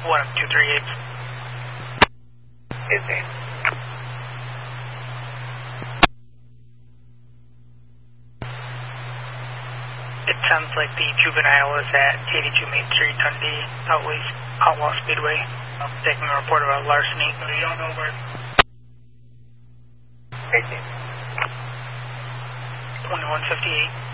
1238. 15. It sounds like the juvenile is at 82 Main Street, Dundee, Outlaw Speedway. I'm taking a report about larceny. So you don't know where... 18. 2158.